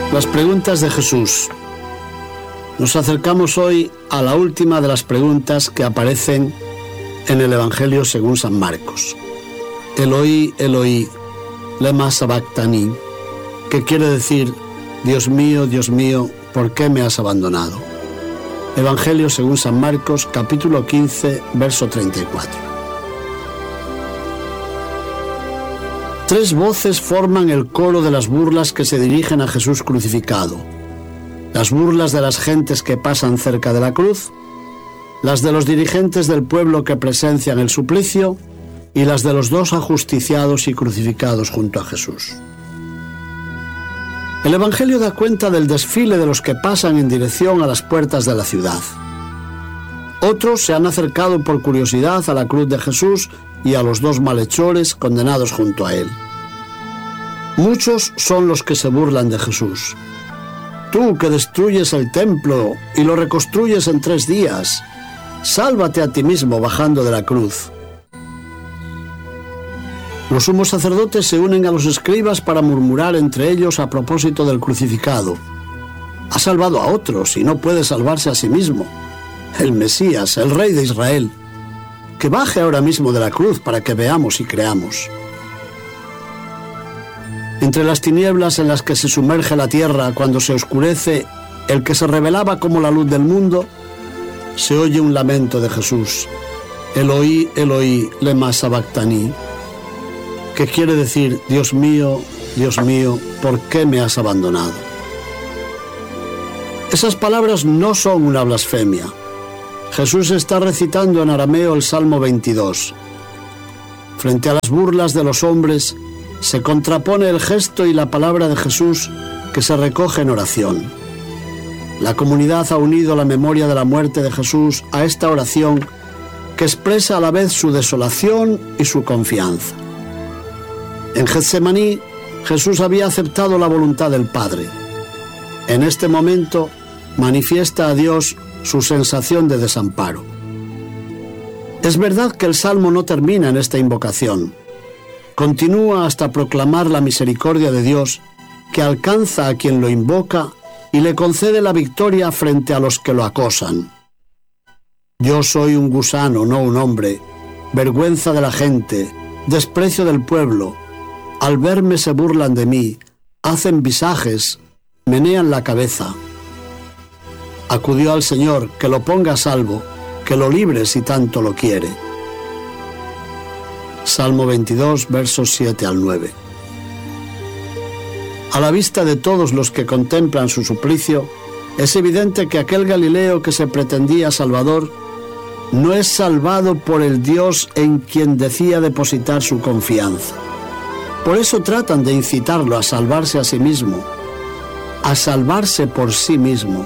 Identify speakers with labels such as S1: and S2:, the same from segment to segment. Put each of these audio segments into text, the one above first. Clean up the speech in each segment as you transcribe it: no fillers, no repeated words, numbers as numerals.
S1: Las preguntas de Jesús. Nos acercamos hoy a la última de las preguntas que aparecen en el Evangelio según San Marcos. Eloi, Eloi, lema sabactani, que quiere decir, Dios mío, ¿por qué me has abandonado? Evangelio según San Marcos, capítulo 15, verso 34. Tres voces forman el coro de las burlas que se dirigen a Jesús crucificado. Las burlas de las gentes que pasan cerca de la cruz, las de los dirigentes del pueblo que presencian el suplicio y las de los dos ajusticiados y crucificados junto a Jesús. El Evangelio da cuenta del desfile de los que pasan en dirección a las puertas de la ciudad. Otros se han acercado por curiosidad a la cruz de Jesús y a los dos malhechores condenados junto a él. Muchos son los que se burlan de Jesús. Tú que destruyes el templo y lo reconstruyes en 3 días, sálvate a ti mismo bajando de la cruz. Los sumos sacerdotes se unen a los escribas para murmurar entre ellos a propósito del crucificado. Ha salvado a otros y no puede salvarse a sí mismo. El Mesías, el Rey de Israel, que baje ahora mismo de la cruz para que veamos y creamos. Entre las tinieblas en las que se sumerge la tierra cuando se oscurece el que se revelaba como la luz del mundo, se oye un lamento de Jesús. Eloi, Eloi, lema sabactani, que quiere decir, Dios mío, ¿por qué me has abandonado? Esas palabras no son una blasfemia. Jesús está recitando en arameo el Salmo 22. Frente a las burlas de los hombres, se contrapone el gesto y la palabra de Jesús que se recoge en oración. La comunidad ha unido la memoria de la muerte de Jesús a esta oración que expresa a la vez su desolación y su confianza. En Getsemaní, Jesús había aceptado la voluntad del Padre. En este momento, manifiesta a Dios su sensación de desamparo. Es verdad que el Salmo no termina en esta invocación. Continúa hasta proclamar la misericordia de Dios que alcanza a quien lo invoca y le concede la victoria frente a los que lo acosan. Yo soy un gusano, no un hombre, vergüenza de la gente, desprecio del pueblo. Al verme se burlan de mí, hacen visajes, menean la cabeza. Acudió al Señor, que lo ponga a salvo, que lo libre si tanto lo quiere. Salmo 22, versos 7 al 9. A la vista de todos los que contemplan su suplicio, es evidente que aquel Galileo que se pretendía Salvador no es salvado por el Dios en quien decía depositar su confianza. Por eso tratan de incitarlo a salvarse a sí mismo, a salvarse por sí mismo.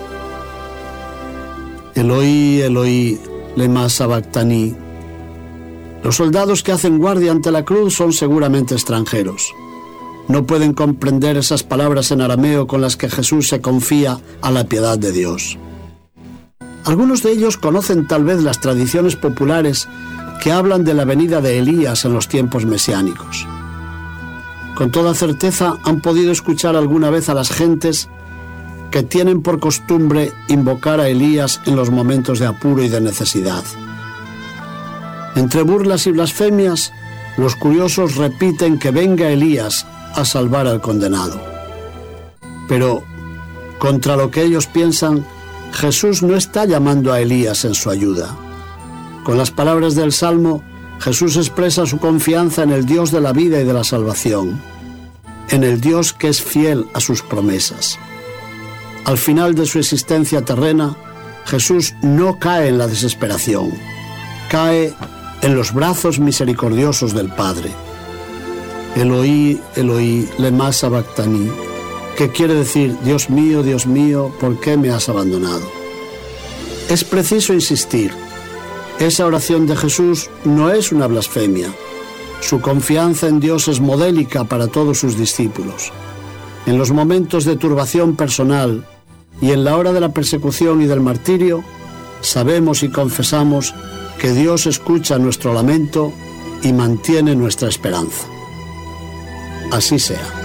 S1: Eloi, Eloi, lema sabactani. Los soldados que hacen guardia ante la cruz son seguramente extranjeros. No pueden comprender esas palabras en arameo con las que Jesús se confía a la piedad de Dios. Algunos de ellos conocen tal vez las tradiciones populares que hablan de la venida de Elías en los tiempos mesiánicos. Con toda certeza han podido escuchar alguna vez a las gentes que tienen por costumbre invocar a Elías en los momentos de apuro y de necesidad. Entre burlas y blasfemias, los curiosos repiten que venga Elías a salvar al condenado. Pero, contra lo que ellos piensan, Jesús no está llamando a Elías en su ayuda. Con las palabras del Salmo, Jesús expresa su confianza en el Dios de la vida y de la salvación, en el Dios que es fiel a sus promesas. Al final de su existencia terrena, Jesús no cae en la desesperación, cae en los brazos misericordiosos del Padre. Eloi, Eloi, lema sabactani, que quiere decir, Dios mío, ¿por qué me has abandonado? Es preciso insistir, esa oración de Jesús no es una blasfemia. Su confianza en Dios es modélica para todos sus discípulos. En los momentos de turbación personal y en la hora de la persecución y del martirio, sabemos y confesamos que Dios escucha nuestro lamento y mantiene nuestra esperanza. Así sea.